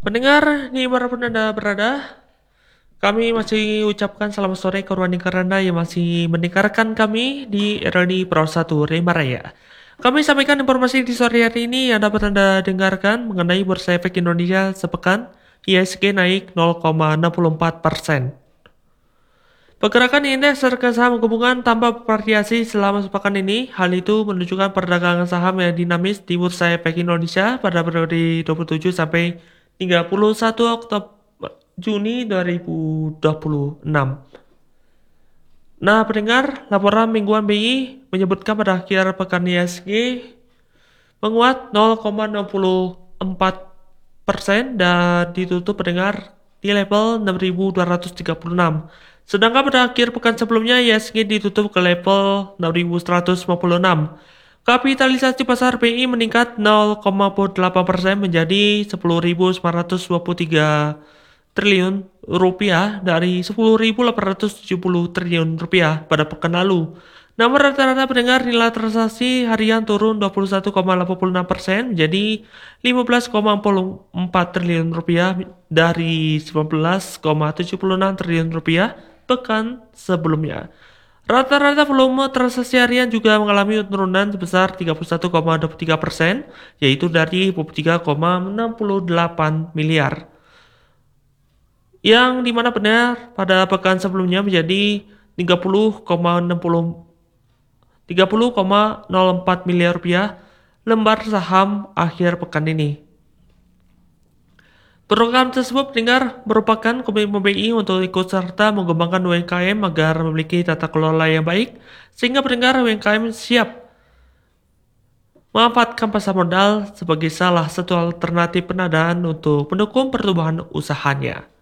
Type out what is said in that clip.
Pendengar, nih para penanda berada, kami masih ucapkan selamat sore ke ruang lingkar Anda yang masih mendengarkan kami di RLD Pro 1 Rimba Raya. Kami sampaikan informasi di sore hari ini yang dapat Anda dengarkan mengenai Bursa Efek Indonesia sepekan, IHSG naik 0,64%. Pergerakan indeks harga saham gabungan tanpa variasi selama sepekan ini. Hal itu menunjukkan perdagangan saham yang dinamis di Bursa Efek Indonesia pada periode 27 sampai 31 Oktober Juni 2026. Nah, pendengar, laporan mingguan BI menyebutkan pada akhir pekan IHSG menguat 0,64% dan ditutup pendengar di level 6.236. Sedangkan pada akhir pekan sebelumnya IHSG ditutup ke level 6.156. Kapitalisasi pasar BI meningkat 0,8% menjadi 10.923 triliun rupiah dari 10.870 triliun rupiah pada pekan lalu. Namun rata-rata pendengar nilai transaksi harian turun 21,86% menjadi 15,44 triliun rupiah dari 19,76 triliun rupiah pekan sebelumnya. Rata-rata volume transaksi harian juga mengalami penurunan sebesar 31,23%, yaitu dari 23,68 miliar. Yang dimana benar pada pekan sebelumnya menjadi 30,04 miliar rupiah lembar saham akhir pekan ini. Program tersebut dengar merupakan komitmen BI untuk ikut serta mengembangkan UMKM agar memiliki tata kelola yang baik, sehingga pendengar UMKM siap memanfaatkan pasar modal sebagai salah satu alternatif pendanaan untuk mendukung pertumbuhan usahanya.